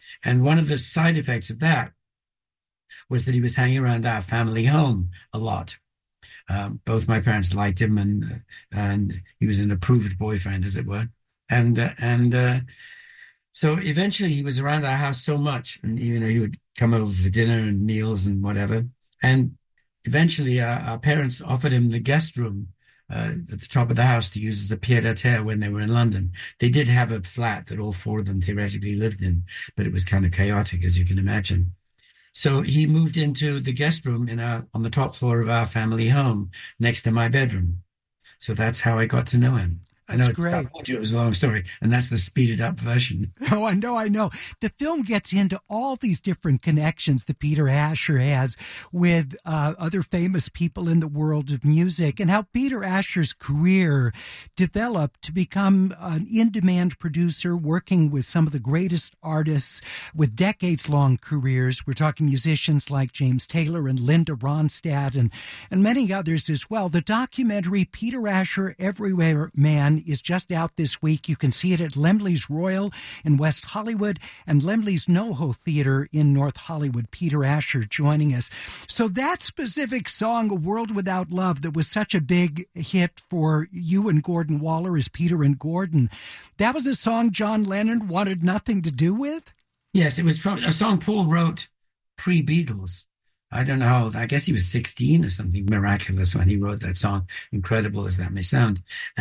And one of the side effects of that was that he was hanging around our family home a lot. Both my parents liked him, and he was an approved boyfriend, as it were. And so eventually he was around our house so much, and he would come over for dinner and meals and whatever. And eventually our parents offered him the guest room at the top of the house to use as a pied-à-terre when they were in London. They did have a flat that all four of them theoretically lived in, but it was kind of chaotic, as you can imagine. So he moved into the guest room on the top floor of our family home next to my bedroom. So that's how I got to know him. I know That's great. it was a long story, and that's the speeded up version. Oh, I know. The film gets into all these different connections that Peter Asher has with other famous people in the world of music, and how Peter Asher's career developed to become an in-demand producer working with some of the greatest artists with decades-long careers. We're talking musicians like James Taylor and Linda Ronstadt and many others as well. The documentary Peter Asher, Everywhere Man, is just out this week. You can see it at Laemmle's Royal in West Hollywood and Laemmle's NoHo Theater in North Hollywood. Peter Asher joining us. So that specific song, A World Without Love, that was such a big hit for you and Gordon Waller as Peter and Gordon, that was a song John Lennon wanted nothing to do with? Yes, it was a song Paul wrote pre-Beatles. I don't know how old. I guess he was 16 or something miraculous when he wrote that song, incredible as that may sound.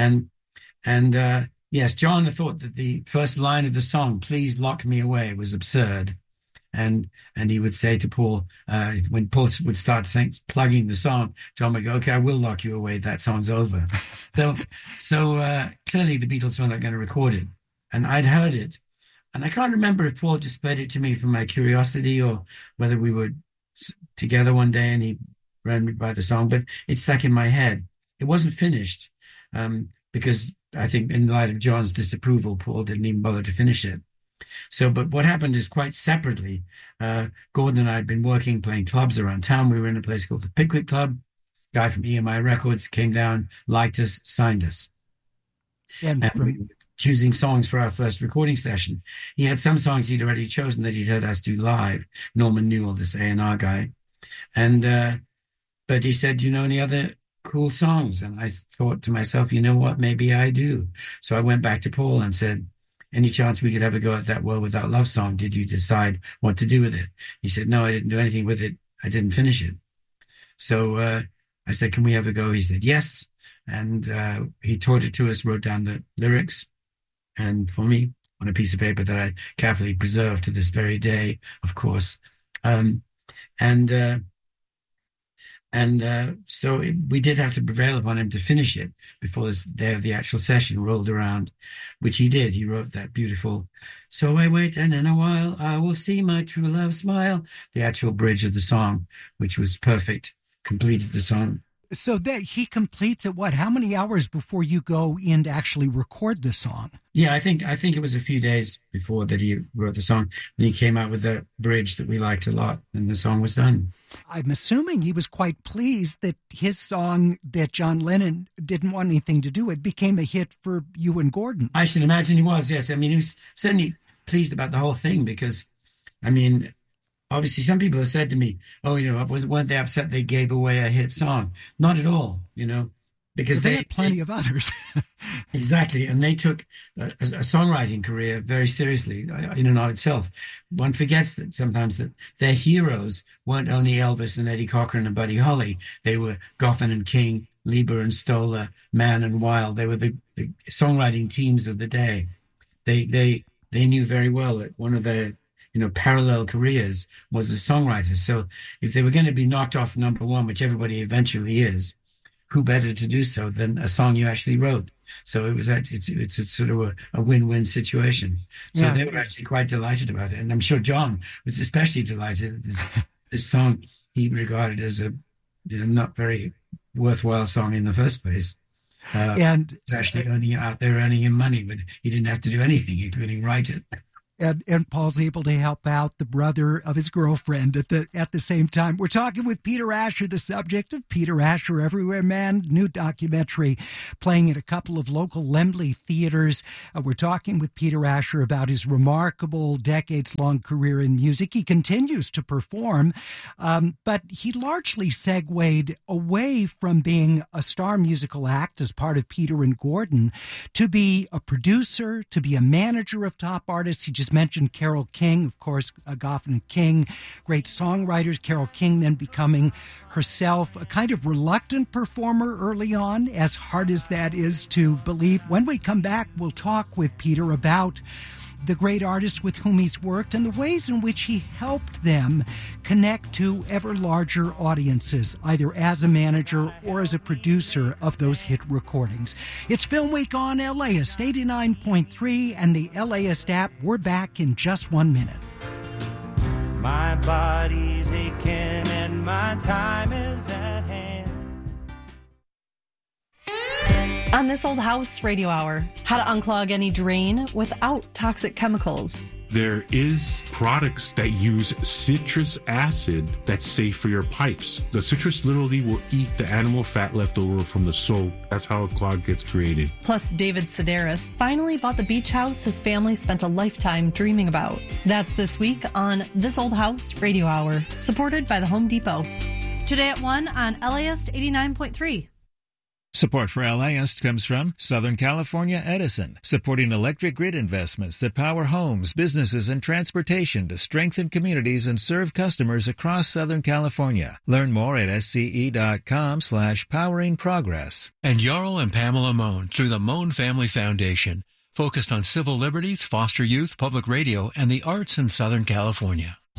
And yes, John thought that the first line of the song, "Please Lock Me Away," was absurd. And he would say to Paul, when Paul would start plugging the song, John would go, "Okay, I will lock you away. That song's over." So clearly the Beatles were not going to record it. And I'd heard it. And I can't remember if Paul just played it to me from my curiosity or whether we were together one day and he ran me by the song, but it stuck in my head. It wasn't finished because I think in light of John's disapproval, Paul didn't even bother to finish it. So, but what happened is quite separately, Gordon and I had been playing clubs around town. We were in a place called the Pickwick Club. Guy from EMI Records came down, liked us, signed us. And we were choosing songs for our first recording session. He had some songs he'd already chosen that he'd heard us do live. Norman Newell, this A&R guy. But he said, "Do you know any other cool songs?" And I thought to myself, you know what, maybe I do. So I went back to Paul and said, "Any chance we could have a go at that World Without Love song? Did you decide what to do with it?" He said, "No, I didn't do anything with it. I didn't finish it." So I said, "Can we have a go?" He said, "Yes." And he taught it to us, wrote down the lyrics, and for me on a piece of paper that I carefully preserve to this very day, of course. So we did have to prevail upon him to finish it before the day of the actual session rolled around, which he did. He wrote that beautiful, "So I wait, and in a while I will see my true love smile," the actual bridge of the song, which was perfect, completed the song. So that he completes it, what, how many hours before you go in to actually record the song? Yeah, I think it was a few days before that he wrote the song, and he came out with the bridge that we liked a lot, and the song was done. I'm assuming he was quite pleased that his song that John Lennon didn't want anything to do with became a hit for you and Gordon. I should imagine he was, yes. I mean, he was certainly pleased about the whole thing because, I mean, obviously some people have said to me, "Oh, weren't they upset they gave away a hit song?" Not at all, because they had plenty of others. Exactly. And they took a songwriting career very seriously in and of itself. One forgets that sometimes that their heroes weren't only Elvis and Eddie Cochran and Buddy Holly. They were Goffin and King, Lieber and Stoller, Mann and Wilde. They were the songwriting teams of the day. They knew very well that one of their parallel careers was a songwriter. So if they were going to be knocked off number one, which everybody eventually is, who better to do so than a song you actually wrote? So it's a sort of a win-win situation. So they were actually quite delighted about it. And I'm sure John was especially delighted. This song he regarded as a not very worthwhile song in the first place. And it's actually earning him money, but he didn't have to do anything, including write it. And Paul's able to help out the brother of his girlfriend at the same time. We're talking with Peter Asher, the subject of Peter Asher Everywhere Man, new documentary playing at a couple of local Lemley theaters. We're talking with Peter Asher about his remarkable decades-long career in music. He continues to perform, but he largely segued away from being a star musical act as part of Peter and Gordon to be a producer, to be a manager of top artists. He just mentioned Carole King, of course, Goffin and King, great songwriters. Carole King then becoming herself a kind of reluctant performer early on, as hard as that is to believe. When we come back, we'll talk with Peter about the great artists with whom he's worked and the ways in which he helped them connect to ever larger audiences, either as a manager or as a producer of those hit recordings. It's Film Week on LAist 89.3 and the LAist app. We're back in just 1 minute. My body's aching and my time is at hand. On This Old House Radio Hour, how to unclog any drain without toxic chemicals. There is products that use citrus acid that's safe for your pipes. The citrus literally will eat the animal fat left over from the soap. That's how a clog gets created. Plus, David Sedaris finally bought the beach house his family spent a lifetime dreaming about. That's this week on This Old House Radio Hour, supported by the Home Depot. Today at 1 on LAist 89.3. Support for LAist comes from Southern California Edison, supporting electric grid investments that power homes, businesses, and transportation to strengthen communities and serve customers across Southern California. Learn more at sce.com/powering progress. And Jarl and Pamela Mohn through the Mohn Family Foundation, focused on civil liberties, foster youth, public radio, and the arts in Southern California.